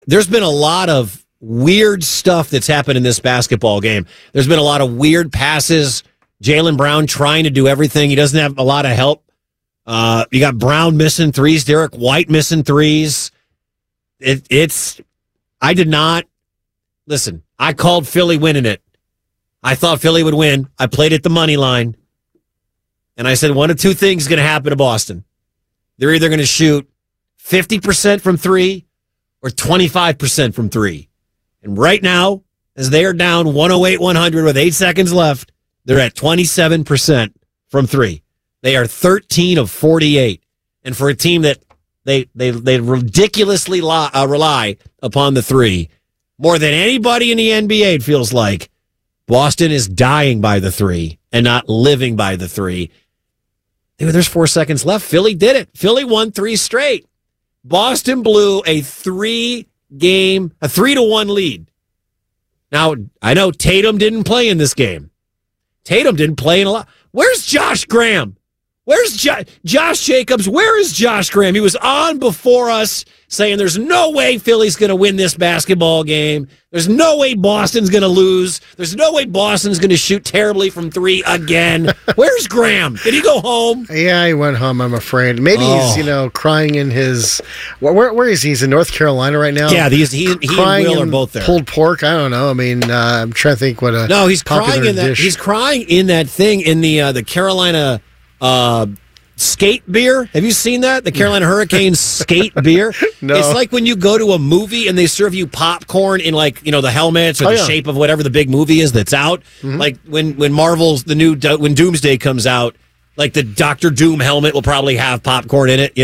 There's been a lot of weird stuff that's happened in this basketball game. There's been a lot of weird passes. Jaylen Brown trying to do everything. He doesn't have a lot of help. You got Brown missing threes, Derek White missing threes. I did not. Listen, I called Philly winning it. I thought Philly would win. I played at the money line. And I said one of two things is going to happen to Boston. They're either going to shoot 50% from three or 25% from three. And right now, as they are down 108-100 with 8 seconds left, they're at 27% from three. They are 13 of 48. And for a team that they ridiculously rely upon the three, more than anybody in the NBA, it feels like, Boston is dying by the three and not living by the three. There's 4 seconds left. Philly did it. Philly won 3 straight. Boston blew a 3-1 lead. Now, I know Tatum didn't play in this game. Tatum didn't play in a lot. Where's Josh Graham? Where's Josh Jacobs? Where is Josh Graham? He was on before us saying there's no way Philly's going to win this basketball game. There's no way Boston's going to lose. There's no way Boston's going to shoot terribly from three again. Where's Graham? Did he go home? Yeah, he went home, I'm afraid. Maybe he's, crying in his... Where is he? He's in North Carolina right now? Yeah, he and Will are both there. Pulled pork? I don't know. I mean, I'm trying to think what a No, he's crying in that. Dish. He's crying in that thing in the Carolina... skate beer. Have you seen that? The Carolina Hurricanes skate beer. No. It's like when you go to a movie and they serve you popcorn in the helmets or the shape of whatever the big movie is that's out. Mm-hmm. Like when Marvel's when Doomsday comes out, like the Doctor Doom helmet will probably have popcorn in it.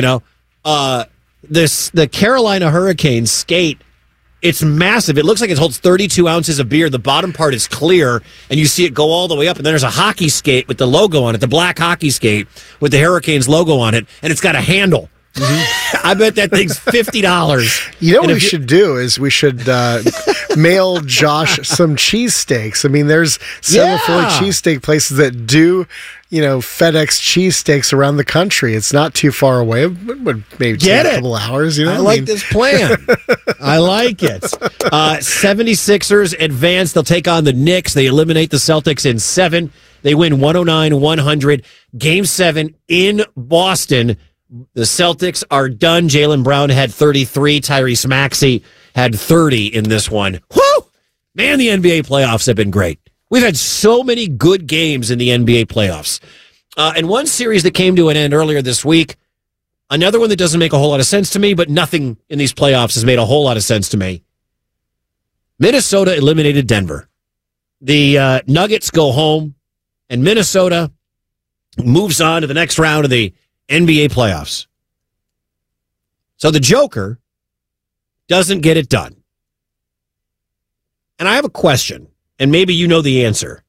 The Carolina Hurricanes skate. It's massive. It looks like it holds 32 ounces of beer. The bottom part is clear, and you see it go all the way up. And then there's a hockey skate with the logo on it, the black hockey skate with the Hurricanes logo on it, and it's got a handle. Mm-hmm. I bet that thing's $50. You know what we should do is we should mail Josh some cheesesteaks. I mean, there's several Philly cheesesteak places that do, FedEx cheesesteaks around the country. It's not too far away. It would maybe take a couple hours. I like this plan. I like it. 76ers advance. They'll take on the Knicks. They eliminate the Celtics in 7. They win 109-100. Game 7 in Boston. The Celtics are done. Jaylen Brown had 33. Tyrese Maxey had 30 in this one. Woo! Man, the NBA playoffs have been great. We've had so many good games in the NBA playoffs. And one series that came to an end earlier this week, another one that doesn't make a whole lot of sense to me, but nothing in these playoffs has made a whole lot of sense to me. Minnesota eliminated Denver. The Nuggets go home, and Minnesota moves on to the next round of the NBA playoffs. So the Joker doesn't get it done. And I have a question, and maybe you know the answer.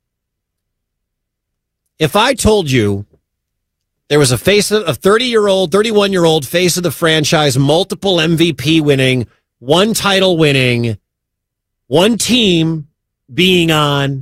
If I told you there was a 31-year-old face of the franchise, multiple MVP winning, one title winning, one team being on.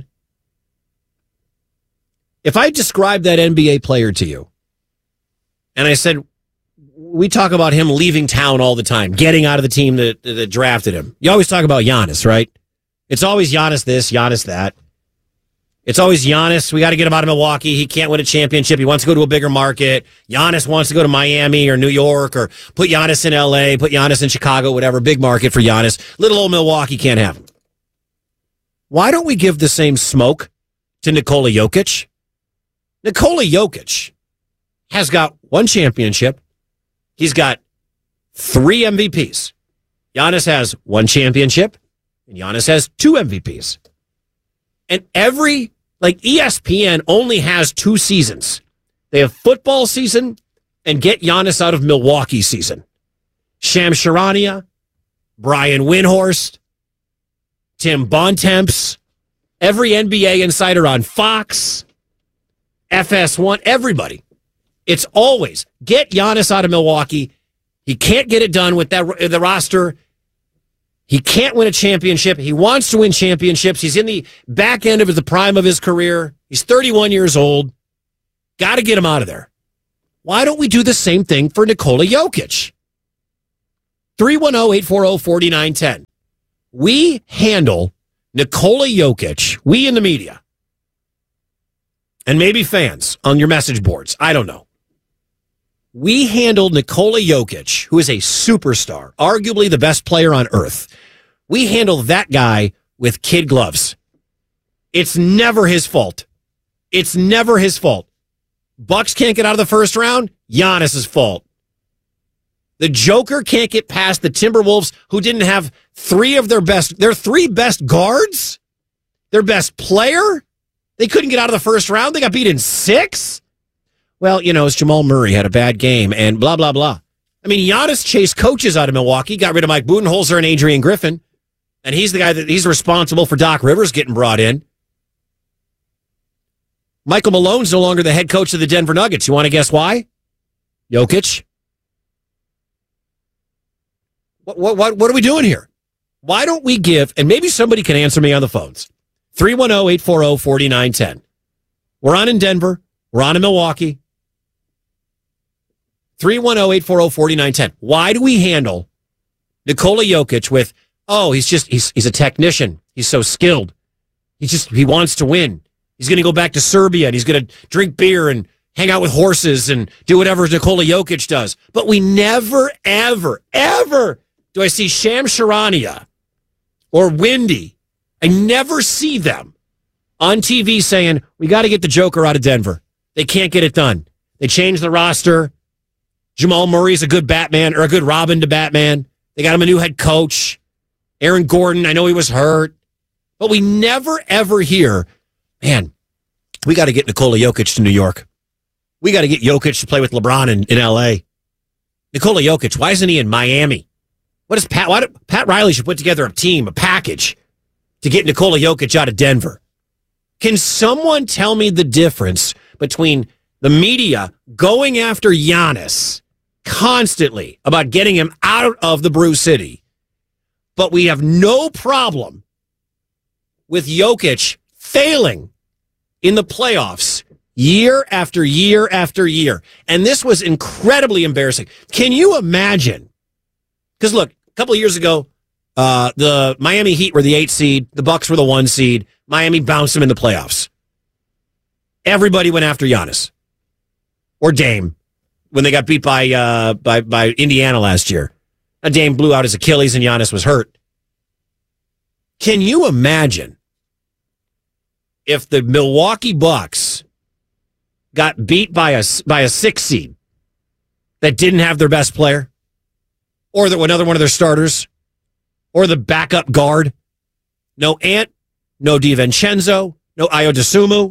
If I described that NBA player to you, and I said, we talk about him leaving town all the time, getting out of the team that drafted him. You always talk about Giannis, right? It's always Giannis this, Giannis that. It's always Giannis. We got to get him out of Milwaukee. He can't win a championship. He wants to go to a bigger market. Giannis wants to go to Miami or New York, or put Giannis in LA, put Giannis in Chicago, whatever, big market for Giannis. Little old Milwaukee can't have him. Why don't we give the same smoke to Nikola Jokic? Nikola Jokic has got one championship. He's got 3 MVPs. Giannis has one championship, and Giannis has 2 MVPs. And ESPN only has 2 seasons. They have football season and get Giannis out of Milwaukee season. Shams Charania, Brian Windhorst, Tim Bontemps, every NBA insider on Fox, FS1, everybody. It's always get Giannis out of Milwaukee. He can't get it done with the roster. He can't win a championship. He wants to win championships. He's in the back end of the prime of his career. He's 31 years old. Got to get him out of there. Why don't we do the same thing for Nikola Jokic? 310-840-4910. We handle Nikola Jokic, we in the media, and maybe fans on your message boards. I don't know. We handled Nikola Jokic, who is a superstar, arguably the best player on earth. We handle that guy with kid gloves. It's never his fault. It's never his fault. Bucks can't get out of the first round. Giannis's fault. The Joker can't get past the Timberwolves, who didn't have their three best guards, their best player. They couldn't get out of the first round. They got beat in 6. Well, it's Jamal Murray had a bad game and blah, blah, blah. I mean, Giannis chased coaches out of Milwaukee, got rid of Mike Budenholzer and Adrian Griffin, and he's the guy he's responsible for Doc Rivers getting brought in. Michael Malone's no longer the head coach of the Denver Nuggets. You want to guess why? Jokic. What are we doing here? Why don't we give, and maybe somebody can answer me on the phones, 310-840-4910. We're on in Denver. We're on in Milwaukee. 310-840-4910. Why do we handle Nikola Jokic with, he's a technician. He's so skilled. He wants to win. He's going to go back to Serbia and he's going to drink beer and hang out with horses and do whatever Nikola Jokic does. But we never, ever, ever do I see Shams Charania or Windy. I never see them on TV saying, we got to get the Joker out of Denver. They can't get it done. They changed the roster. Jamal Murray's a good Batman or a good Robin to Batman. They got him a new head coach. Aaron Gordon, I know he was hurt. But we never, ever hear, man, we got to get Nikola Jokic to New York. We got to get Jokic to play with LeBron in L.A. Nikola Jokic, why isn't he in Miami? Pat Riley should put together a team, a package, to get Nikola Jokic out of Denver. Can someone tell me the difference between the media going after Giannis constantly about getting him out of the Brew City, but we have no problem with Jokic failing in the playoffs year after year after year? And this was incredibly embarrassing. Can you imagine? Because look, a couple of years ago, the Miami Heat were the 8 seed. The Bucks were the 1 seed. Miami bounced them in the playoffs. Everybody went after Giannis or Dame when they got beat by Indiana last year. Dame blew out his Achilles and Giannis was hurt. Can you imagine if the Milwaukee Bucks got beat by a 6 seed that didn't have their best player, or another one of their starters, or the backup guard? No Ant, no DiVincenzo, no Ayo Dosunmu.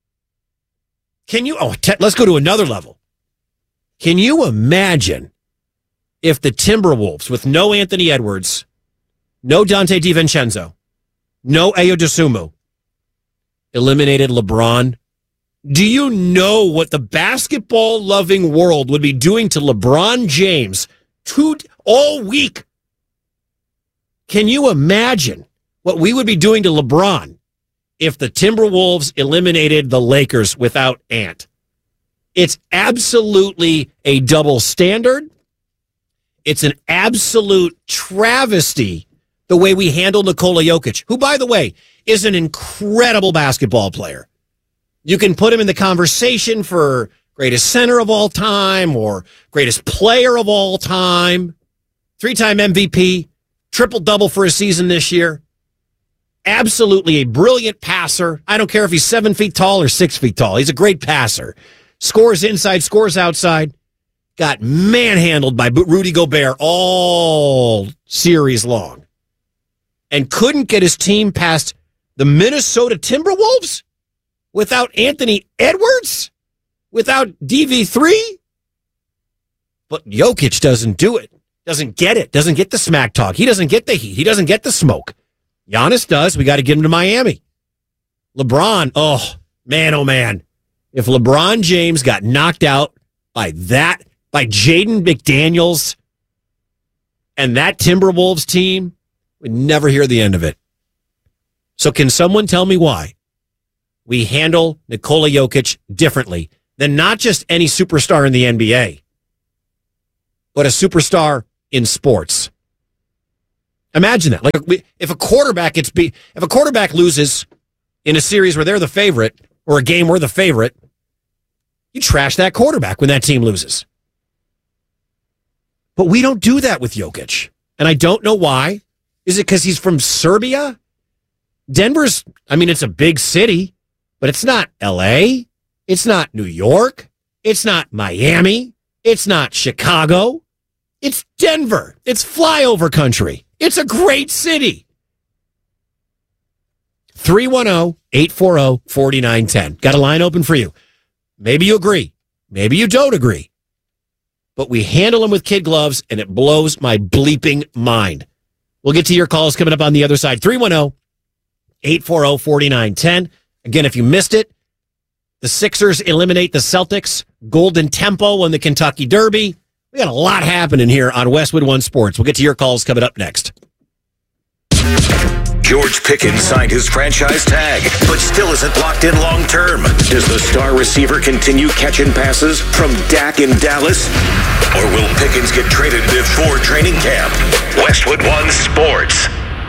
Let's go to another level. Can you imagine if the Timberwolves, with no Anthony Edwards, no Dante DiVincenzo, no Ayo Dosunmu, eliminated LeBron? Do you know what the basketball-loving world would be doing to LeBron James all week? Can you imagine what we would be doing to LeBron if the Timberwolves eliminated the Lakers without Ant? It's absolutely a double standard. It's an absolute travesty the way we handle Nikola Jokic, who, by the way, is an incredible basketball player. You can put him in the conversation for greatest center of all time or greatest player of all time. 3-time MVP, triple-double for a season this year. Absolutely a brilliant passer. I don't care if he's 7 feet tall or 6 feet tall. He's a great passer. Scores inside, scores outside. Got manhandled by Rudy Gobert all series long. And couldn't get his team past the Minnesota Timberwolves without Anthony Edwards? Without DV3? But Jokic doesn't do it. Doesn't get it. Doesn't get the smack talk. He doesn't get the heat. He doesn't get the smoke. Giannis does. We got to get him to Miami. LeBron, oh man. If LeBron James got knocked out by Jaden McDaniels and that Timberwolves team, we'd never hear the end of it. So can someone tell me why we handle Nikola Jokic differently than not just any superstar in the NBA, but a superstar in sports? Imagine that. Like if a quarterback loses in a series where they're the favorite or a game where the favorite, you trash that quarterback when that team loses. But we don't do that with Jokic. And I don't know why. Is it because he's from Serbia? Denver's, it's a big city, but it's not LA. It's not New York. It's not Miami. It's not Chicago. It's Denver. It's flyover country. It's a great city. 310-840-4910. Got a line open for you. Maybe you agree. Maybe you don't agree. But we handle them with kid gloves, and it blows my bleeping mind. We'll get to your calls coming up on the other side. 310-840-4910. Again, if you missed it, the Sixers eliminate the Celtics. Golden Tempo won the Kentucky Derby. We got a lot happening here on Westwood One Sports. We'll get to your calls coming up next. George Pickens signed his franchise tag, but still isn't locked in long term. Does the star receiver continue catching passes from Dak in Dallas? Or will Pickens get traded before training camp? Westwood One Sports.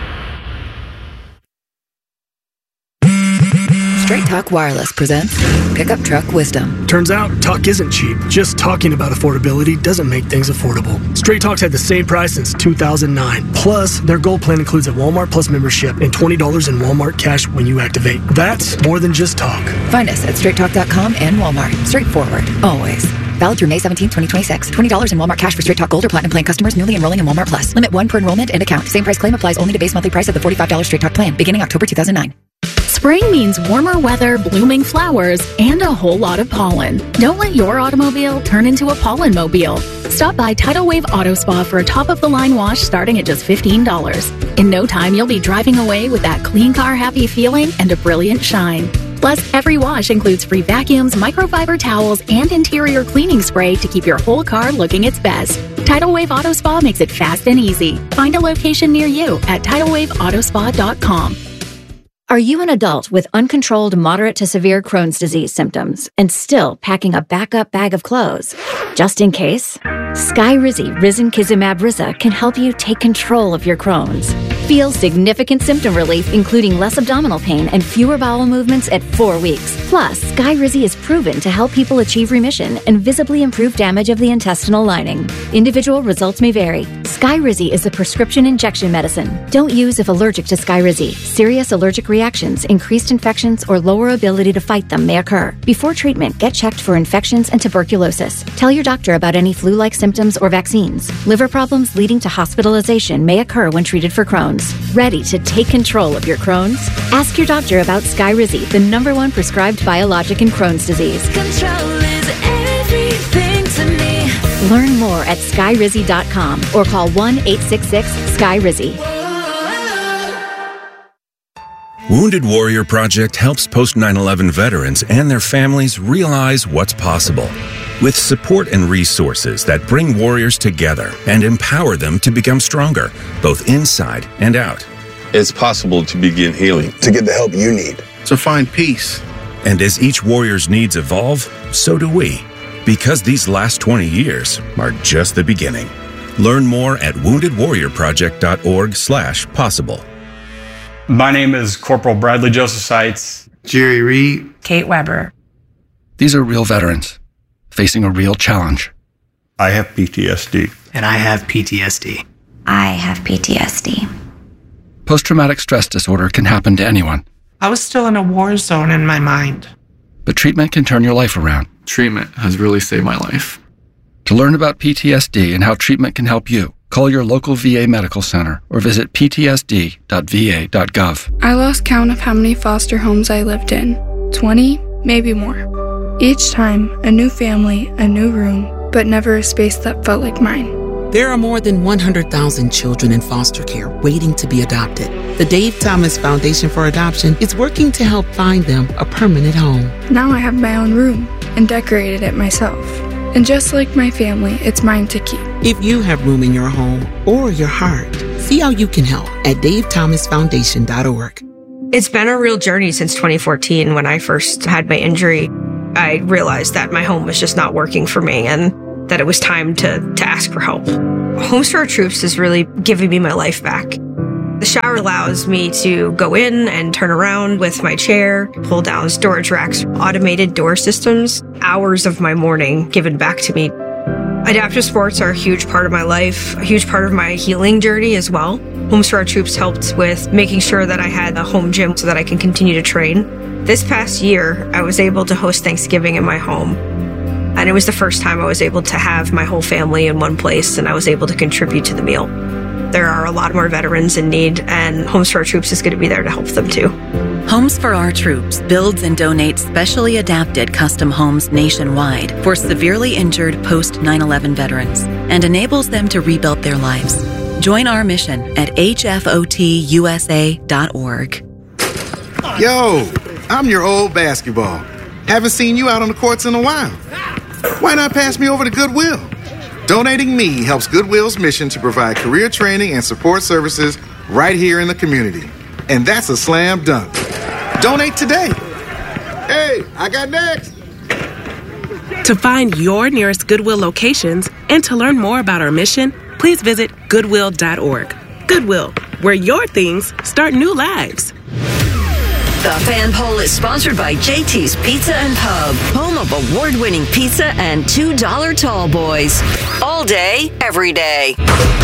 Straight Talk Wireless presents Pickup Truck Wisdom. Turns out, talk isn't cheap. Just talking about affordability doesn't make things affordable. Straight Talk's had the same price since 2009. Plus, their Gold plan includes a Walmart Plus membership and $20 in Walmart cash when you activate. That's more than just talk. Find us at straighttalk.com and Walmart. Straightforward, always. Valid through May 17, 2026. $20 in Walmart cash for Straight Talk Gold or Platinum plan customers newly enrolling in Walmart Plus. Limit 1 per enrollment and account. Same price claim applies only to base monthly price of the $45 Straight Talk plan, beginning October 2009. Spring means warmer weather, blooming flowers, and a whole lot of pollen. Don't let your automobile turn into a pollen-mobile. Stop by Tidal Wave Auto Spa for a top-of-the-line wash starting at just $15. In no time, you'll be driving away with that clean car happy feeling and a brilliant shine. Plus, every wash includes free vacuums, microfiber towels, and interior cleaning spray to keep your whole car looking its best. Tidal Wave Auto Spa makes it fast and easy. Find a location near you at TidalWaveAutospa.com. Are you an adult with uncontrolled moderate to severe Crohn's disease symptoms and still packing a backup bag of clothes? Just in case, Skyrizi Risankizumab Riza can help you take control of your Crohn's. Feel significant symptom relief, including less abdominal pain and fewer bowel movements at 4 weeks. Plus, Skyrizi is proven to help people achieve remission and visibly improve damage of the intestinal lining. Individual results may vary. Skyrizi is a prescription injection medicine. Don't use if allergic to Skyrizi. Serious allergic reactions, increased infections, or lower ability to fight them may occur. Before treatment, get checked for infections and tuberculosis. Tell your doctor about any flu-like symptoms or vaccines. Liver problems leading to hospitalization may occur when treated for Crohn's. Ready to take control of your Crohn's? Ask your doctor about Skyrizi, the #1 prescribed biologic in Crohn's disease. Control is everything to me. Learn more at skyrizi.com or call 1-866-SKYRIZI. Wounded Warrior Project helps post-9/11 veterans and their families realize what's possible. With support and resources that bring warriors together and empower them to become stronger, both inside and out. It's possible to begin healing, to get the help you need, to find peace. And as each warrior's needs evolve, so do we. Because these last 20 years are just the beginning. Learn more at woundedwarriorproject.org/possible. My name is Corporal Bradley Joseph Seitz. Jerry Reed. Kate Weber. These are real veterans facing a real challenge. I have PTSD. And I have PTSD. I have PTSD. Post-traumatic stress disorder can happen to anyone. I was still in a war zone in my mind. But treatment can turn your life around. Treatment has really saved my life. To learn about PTSD and how treatment can help you, call your local VA medical center or visit ptsd.va.gov. I lost count of how many foster homes I lived in. 20, maybe more. Each time, a new family, a new room, but never a space that felt like mine. There are more than 100,000 children in foster care waiting to be adopted. The Dave Thomas Foundation for Adoption is working to help find them a permanent home. Now I have my own room and decorated it myself. And just like my family, it's mine to keep. If you have room in your home or your heart, see how you can help at davethomasfoundation.org. It's been a real journey since 2014 when I first had my injury. I realized that my home was just not working for me and that it was time to ask for help. Homes for Our Troops is really giving me my life back. The shower allows me to go in and turn around with my chair, pull down storage racks, automated door systems, hours of my morning given back to me. Adaptive sports are a huge part of my life, a huge part of my healing journey as well. Homes for Our Troops helped with making sure that I had a home gym so that I can continue to train. This past year, I was able to host Thanksgiving in my home. And it was the first time I was able to have my whole family in one place, and I was able to contribute to the meal. There are a lot more veterans in need, and Homes for Our Troops is going to be there to help them too. Homes for Our Troops builds and donates specially adapted custom homes nationwide for severely injured post 9/11 veterans and enables them to rebuild their lives. Join our mission at hfotusa.org. Yo, I'm your old basketball. Haven't seen you out on the courts in a while. Why not pass me over to Goodwill? Donating me helps Goodwill's mission to provide career training and support services right here in the community. And that's a slam dunk. Donate today. Hey, I got next. To find your nearest Goodwill locations and to learn more about our mission, please visit goodwill.org. Goodwill, where your things start new lives. The Fan Poll is sponsored by JT's Pizza and Pub, home of award-winning pizza and $2 tall boys. All day, every day.